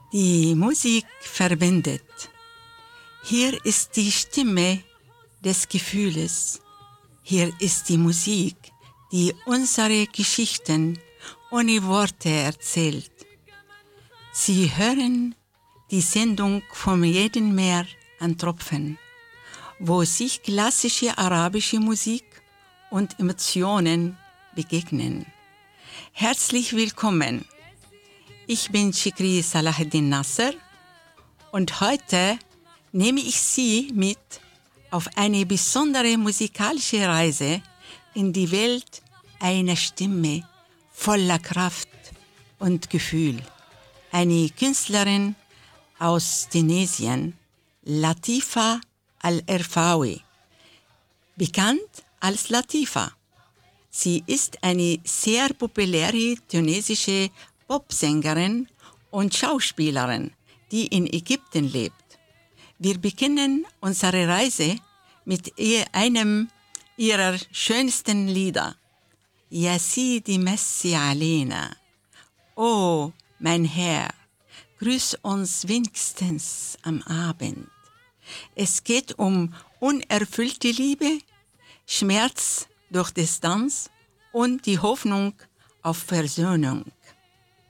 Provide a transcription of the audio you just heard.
Die Musik verbindet. Hier ist die Stimme des Gefühls. Hier ist die Musik, die unsere Geschichten ohne Worte erzählt. Sie hören die Sendung vom jeden Meer an Tropfen, wo sich klassische arabische Musik und Emotionen begegnen. Herzlich willkommen. Ich bin Chikri Salahuddin Nasser und heute nehme ich Sie mit auf eine besondere musikalische Reise in die Welt einer Stimme voller Kraft und Gefühl. Eine Künstlerin aus Tunesien, Latifa Al-Erfaoui, bekannt als Latifa. Sie ist eine sehr populäre tunesische Popsängerin und Schauspielerin, die in Ägypten lebt. Wir beginnen unsere Reise mit einem ihrer schönsten Lieder. Ya Sidi Messi Alena. Oh, mein Herr, grüß uns wenigstens am Abend. Es geht um unerfüllte Liebe, Schmerz durch Distanz und die Hoffnung auf Versöhnung.